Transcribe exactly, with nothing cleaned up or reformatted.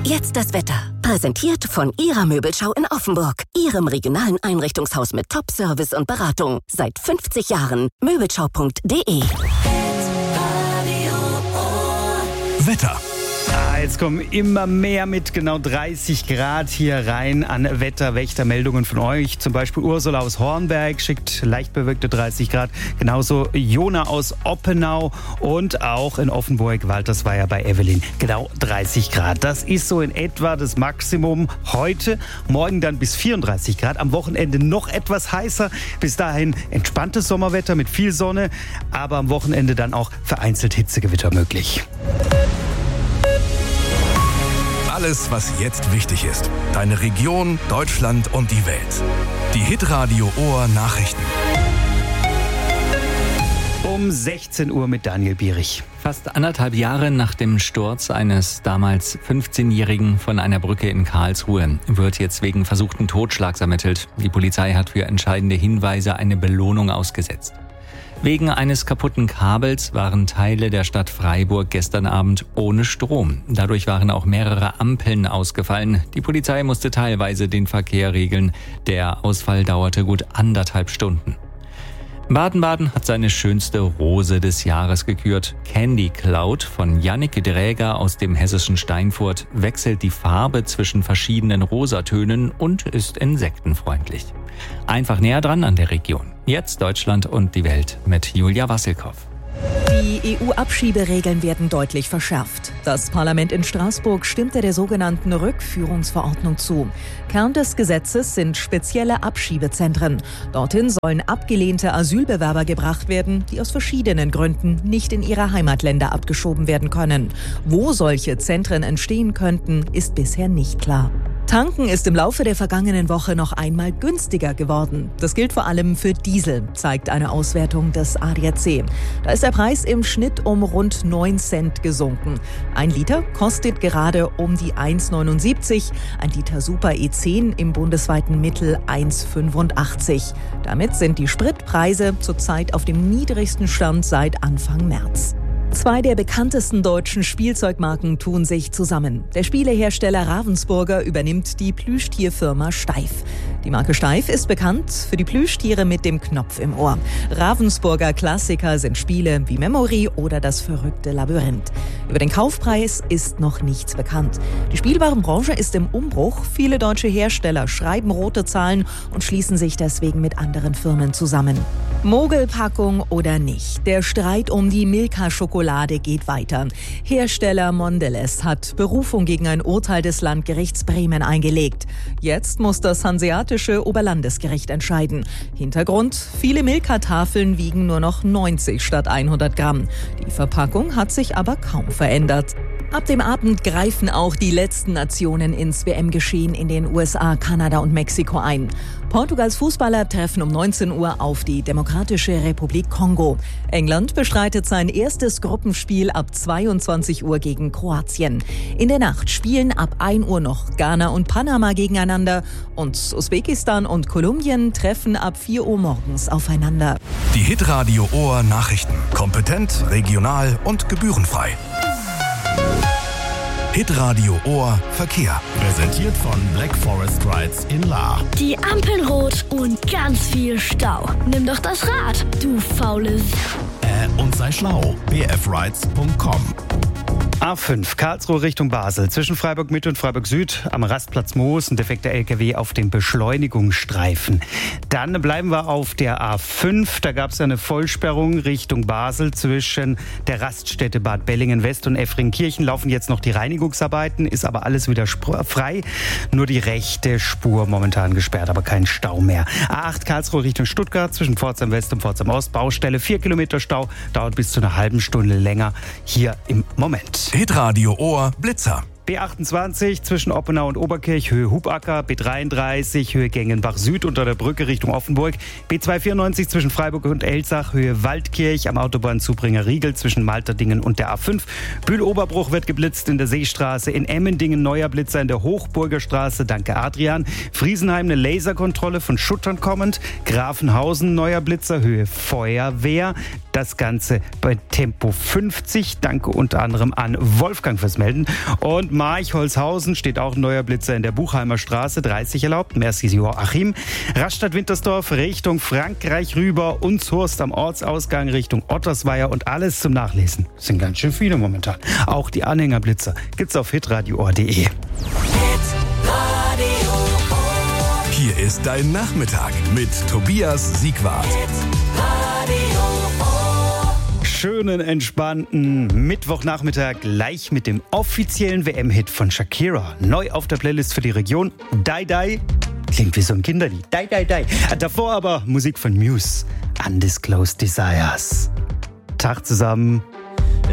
Jetzt das Wetter. Präsentiert von Ihrer Möbelschau in Offenburg. Ihrem regionalen Einrichtungshaus mit Top-Service und Beratung. Seit fünfzig Jahren. Möbelschau punkt de. Wetter. Ah, jetzt kommen immer mehr mit genau dreißig Grad hier rein an Wetterwächtermeldungen von euch. Zum Beispiel Ursula aus Hornberg schickt leicht bewölkte dreißig Grad. Genauso Jona aus Oppenau und auch in Offenburg, Waltersweier bei Evelyn. Genau dreißig Grad. Das ist so in etwa das Maximum heute. Morgen dann bis vierunddreißig Grad. Am Wochenende noch etwas heißer. Bis dahin entspanntes Sommerwetter mit viel Sonne. Aber am Wochenende dann auch vereinzelt Hitzegewitter möglich. Alles, was jetzt wichtig ist. Deine Region, Deutschland und die Welt. Die Hitradio Ohr Nachrichten. Um sechzehn Uhr mit Daniel Bierich. Fast anderthalb Jahre nach dem Sturz eines damals fünfzehnjährigen von einer Brücke in Karlsruhe wird jetzt wegen versuchten Totschlags ermittelt. Die Polizei hat für entscheidende Hinweise eine Belohnung ausgesetzt. Wegen eines kaputten Kabels waren Teile der Stadt Freiburg gestern Abend ohne Strom. Dadurch waren auch mehrere Ampeln ausgefallen. Die Polizei musste teilweise den Verkehr regeln. Der Ausfall dauerte gut anderthalb Stunden. Baden-Baden hat seine schönste Rose des Jahres gekürt. Candy Cloud von Jannik Dräger aus dem hessischen Steinfurt wechselt die Farbe zwischen verschiedenen Rosatönen und ist insektenfreundlich. Einfach näher dran an der Region. Jetzt Deutschland und die Welt mit Julia Wassilkow. Die E U-Abschieberegeln werden deutlich verschärft. Das Parlament in Straßburg stimmte der sogenannten Rückführungsverordnung zu. Kern des Gesetzes sind spezielle Abschiebezentren. Dorthin sollen abgelehnte Asylbewerber gebracht werden, die aus verschiedenen Gründen nicht in ihre Heimatländer abgeschoben werden können. Wo solche Zentren entstehen könnten, ist bisher nicht klar. Tanken ist im Laufe der vergangenen Woche noch einmal günstiger geworden. Das gilt vor allem für Diesel, zeigt eine Auswertung des A D A C. Da ist der Preis im Schnitt um rund neun Cent gesunken. Ein Liter kostet gerade um die eins Komma neunundsiebzig, ein Liter Super E zehn im bundesweiten Mittel eins Komma fünfundachtzig. Damit sind die Spritpreise zurzeit auf dem niedrigsten Stand seit Anfang März. Zwei der bekanntesten deutschen Spielzeugmarken tun sich zusammen. Der Spielehersteller Ravensburger übernimmt die Plüschtierfirma Steif. Die Marke Steif ist bekannt für die Plüschtiere mit dem Knopf im Ohr. Ravensburger Klassiker sind Spiele wie Memory oder das verrückte Labyrinth. Über den Kaufpreis ist noch nichts bekannt. Die Spielwarenbranche ist im Umbruch. Viele deutsche Hersteller schreiben rote Zahlen und schließen sich deswegen mit anderen Firmen zusammen. Mogelpackung oder nicht? Der Streit um die Milka-Schokolade geht weiter. Hersteller Mondelez hat Berufung gegen ein Urteil des Landgerichts Bremen eingelegt. Jetzt muss das hanseatische Oberlandesgericht entscheiden. Hintergrund: viele Milka-Tafeln wiegen nur noch neunzig statt hundert Gramm. Die Verpackung hat sich aber kaum verändert. Ab dem Abend greifen auch die letzten Nationen ins W M-Geschehen in den U S A, Kanada und Mexiko ein. Portugals Fußballer treffen um neunzehn Uhr auf die Demokratische Republik Kongo. England bestreitet sein erstes Gruppenspiel ab zweiundzwanzig Uhr gegen Kroatien. In der Nacht spielen ab ein Uhr noch Ghana und Panama gegeneinander und Usbekistan und Kolumbien treffen ab vier Uhr morgens aufeinander. Die Hitradio Ohr Nachrichten. Kompetent, regional und gebührenfrei. Hitradio Ohr Verkehr. Präsentiert von Black Forest Rides in Lahr. Die Ampel rot und ganz viel Stau. Nimm doch das Rad, du faules. Äh, und sei schlau. b f rides punkt com. A fünf, Karlsruhe Richtung Basel. Zwischen Freiburg Mitte und Freiburg Süd am Rastplatz Moos ein defekter L K W auf dem Beschleunigungsstreifen. Dann bleiben wir auf der A fünf. Da gab es eine Vollsperrung Richtung Basel. Zwischen der Raststätte Bad Bellingen West und Effringkirchen laufen jetzt noch die Reinigungsarbeiten, ist aber alles wieder frei. Nur die rechte Spur momentan gesperrt, aber kein Stau mehr. A acht, Karlsruhe Richtung Stuttgart. Zwischen Pforzheim West und Pforzheim Ost. Baustelle, vier Kilometer Stau. Dauert bis zu einer halben Stunde länger hier im Moment. Hitradio Ohr Blitzer. B achtundzwanzig zwischen Oppenau und Oberkirch, Höhe Hubacker. B dreiunddreißig, Höhe Gengenbach Süd unter der Brücke Richtung Offenburg. B zweihundertvierundneunzig zwischen Freiburg und Elsach, Höhe Waldkirch am Autobahnzubringer Riegel zwischen Malterdingen und der A fünf. Bühl-Oberbruch wird geblitzt in der Seestraße. In Emmendingen neuer Blitzer in der Hochburger Straße. Danke Adrian. Friesenheim eine Laserkontrolle von Schuttern kommend. Grafenhausen neuer Blitzer, Höhe Feuerwehr. Das Ganze bei Tempo fünfzig. Danke unter anderem an Wolfgang fürs Melden. Und Marchholzhausen steht auch ein neuer Blitzer in der Buchheimer Straße, dreißig erlaubt. Merci Joachim. Rastatt-Wintersdorf Richtung Frankreich rüber und Zurst am Ortsausgang Richtung Ottersweier und alles zum Nachlesen. Das sind ganz schön viele momentan. Auch die Anhängerblitzer gibt's auf hitradio punkt de. Hier ist dein Nachmittag mit Tobias Siegwart. Schönen, entspannten Mittwochnachmittag gleich mit dem offiziellen W M-Hit von Shakira. Neu auf der Playlist für die Region. Die Die. Klingt wie so ein Kinderlied. Die Die Die. Davor aber Musik von Muse. Undisclosed Desires. Tag zusammen.